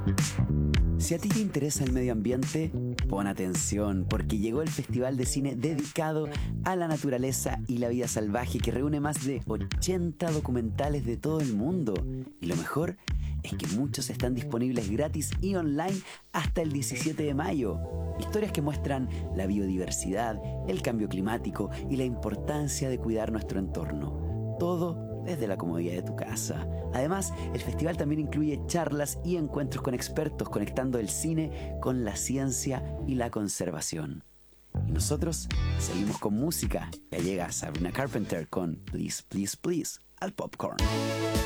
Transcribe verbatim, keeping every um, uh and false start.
Si a ti te interesa el medio ambiente, pon atención, porque llegó el festival de cine dedicado a la naturaleza y la vida salvaje que reúne más de ochenta documentales de todo el mundo. Y lo mejor es que muchos están disponibles gratis y online hasta el diecisiete de mayo. Historias que muestran la biodiversidad, el cambio climático y la importancia de cuidar nuestro entorno. Todo desde la comodidad de tu casa. Además, el festival también incluye charlas y encuentros con expertos conectando el cine con la ciencia y la conservación. Y nosotros seguimos con música. Ya llega Sabrina Carpenter con Please, Please, Please al Popcorn.